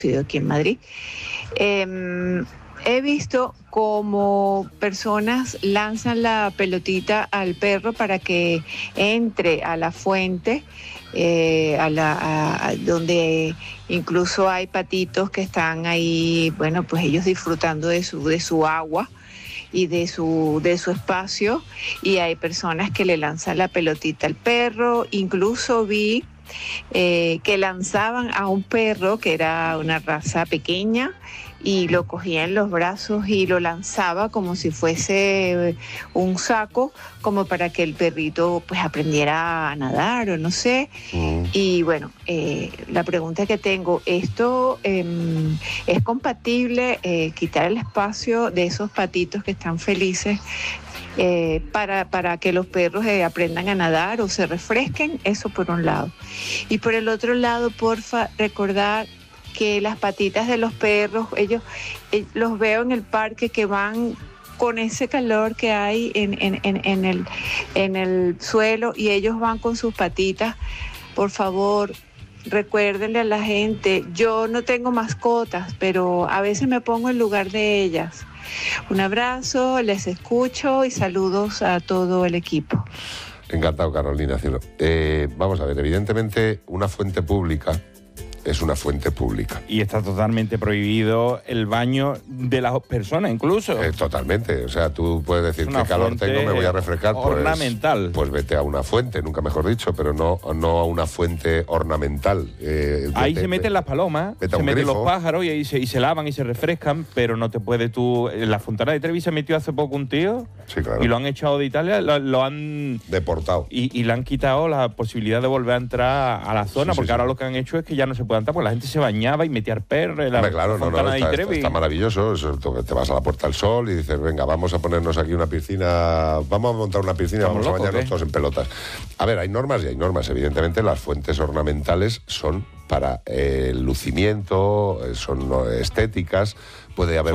aquí en Madrid. He visto como personas lanzan la pelotita al perro para que entre a la fuente, donde incluso hay patitos que están ahí, bueno, pues ellos disfrutando de su agua y de su espacio, y hay personas que le lanzan la pelotita al perro. Incluso vi que lanzaban a un perro que era una raza pequeña y lo cogía en los brazos y lo lanzaba como si fuese un saco, como para que el perrito pues aprendiera a nadar o no sé. Y bueno, la pregunta que tengo, ¿esto es compatible quitar el espacio de esos patitos que están felices para que los perros aprendan a nadar o se refresquen? Eso por un lado. Y por el otro lado, porfa, recordar que las patitas de los perros, ellos los veo en el parque que van con ese calor que hay en el suelo, y ellos van con sus patitas. Por favor, recuérdenle a la gente, yo no tengo mascotas, pero a veces me pongo en lugar de ellas. Un abrazo, les escucho y saludos a todo el equipo. Encantado, Carolina, cielo. Vamos a ver, evidentemente una fuente pública es una fuente pública. Y está totalmente prohibido el baño de las personas, incluso. Totalmente. O sea, tú puedes decir que calor tengo, me voy a refrescar. Ornamental. Pues vete a una fuente, nunca mejor dicho, pero no a una fuente ornamental. Ahí se meten las palomas, se meten los pájaros y se lavan y se refrescan, pero no te puedes tú... En la Fontana de Trevi se metió hace poco un tío, sí, claro, y lo han echado de Italia, lo han... deportado. Y le han quitado la posibilidad de volver a entrar a la zona, porque ahora lo que han hecho es que ya no se puede entrar, porque la gente se bañaba y metía al perro en la Fontana de Trevi. Está maravilloso. Te vas a la Puerta del Sol y dices, venga, vamos a ponernos aquí una piscina, vamos a montar una piscina, vamos a bañarnos todos en pelotas. A ver, hay normas y hay normas. Evidentemente, las fuentes ornamentales son para el lucimiento, son estéticas. Puede haber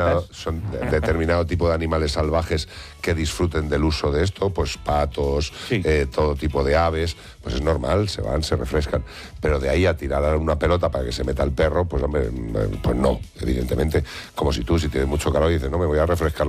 determinado tipo de animales salvajes que disfruten del uso de esto, pues patos, sí, todo tipo de aves, pues es normal, se van, se refrescan. Pero de ahí a tirar a una pelota para que se meta el perro, pues hombre, pues no, evidentemente. Como si tienes mucho calor y dices, no, me voy a refrescar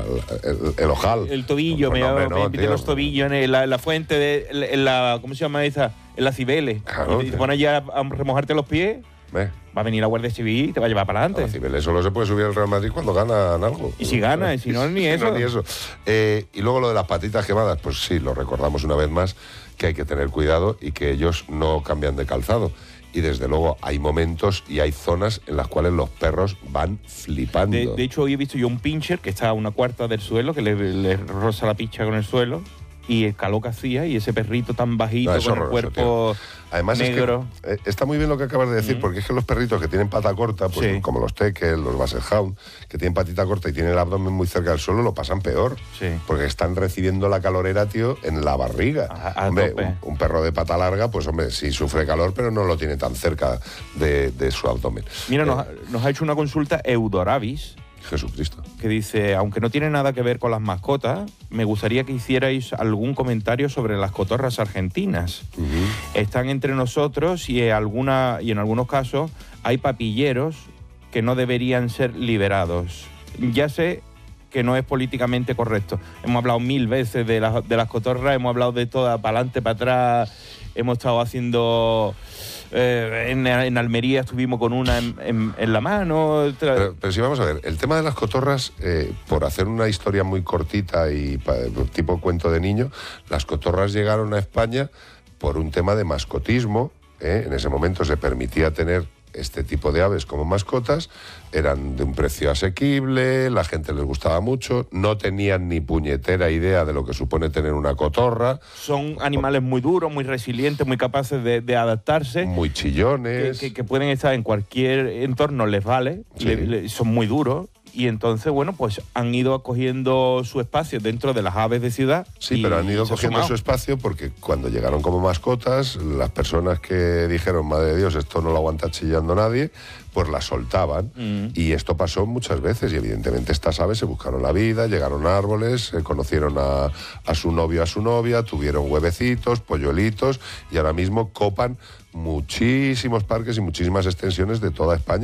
el ojal. El tobillo, pues, me meten los tobillos en la fuente, en la ¿cómo se llama esa? En la Cibeles. Claro, y te pones ya a remojarte los pies. Va a venir la Guardia Civil y te va a llevar para adelante. A Cibeles solo se puede subir al Real Madrid cuando ganan algo. Y si gana, y si no, ni eso. No, ni eso. Y luego lo de las patitas quemadas, pues sí, lo recordamos una vez más, que hay que tener cuidado y que ellos no cambian de calzado. Y desde luego hay momentos y hay zonas en las cuales los perros van flipando. De hecho, hoy he visto yo un pincher que está a una cuarta del suelo, que le roza la picha con el suelo, y el calor que hacía, y ese perrito tan bajito, con el cuerpo además negro. Es que, está muy bien lo que acabas de decir, porque es que los perritos que tienen pata corta, pues sí, como los tekel, los basset hound, que tienen patita corta y tienen el abdomen muy cerca del suelo, lo pasan peor. Sí. Porque están recibiendo la calorera, tío, en la barriga. Hombre, un perro de pata larga, pues hombre, sí sufre calor, pero no lo tiene tan cerca de su abdomen. Mira, nos ha hecho una consulta Eudoravis, Jesucristo, que dice, aunque no tiene nada que ver con las mascotas, me gustaría que hicierais algún comentario sobre las cotorras argentinas. Están entre nosotros y en algunos casos hay papilleros que no deberían ser liberados. Ya sé que no es políticamente correcto. Hemos hablado 1000 veces de las cotorras, hemos hablado de todas, para adelante, para atrás, hemos estado haciendo... en Almería estuvimos con una en la mano. Pero sí, vamos a ver, el tema de las cotorras, por hacer una historia muy cortita y tipo cuento de niño, las cotorras llegaron a España por un tema de mascotismo. En ese momento se permitía tener este tipo de aves como mascotas, eran de un precio asequible, la gente les gustaba mucho, no tenían ni puñetera idea de lo que supone tener una cotorra. Son animales muy duros, muy resilientes, muy capaces de adaptarse. Muy chillones. Que pueden estar en cualquier entorno, les vale, sí, son muy duros. Y entonces, bueno, pues han ido cogiendo su espacio dentro de las aves de ciudad. Sí, pero han ido cogiendo su espacio porque cuando llegaron como mascotas, las personas que dijeron, madre de Dios, esto no lo aguanta chillando nadie, pues las soltaban. Y esto pasó muchas veces. Y evidentemente estas aves se buscaron la vida, llegaron a árboles, conocieron a su novio, a su novia, tuvieron huevecitos, polluelitos, y ahora mismo copan muchísimos parques y muchísimas extensiones de toda España.